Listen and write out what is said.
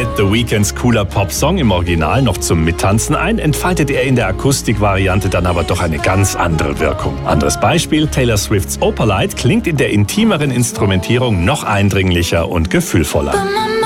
Opalite, The Weeknds cooler Popsong im Original noch zum Mittanzen ein, entfaltet er in der Akustikvariante dann aber doch eine ganz andere Wirkung. Anderes Beispiel, Taylor Swifts Opalite klingt in der intimeren Instrumentierung noch eindringlicher und gefühlvoller.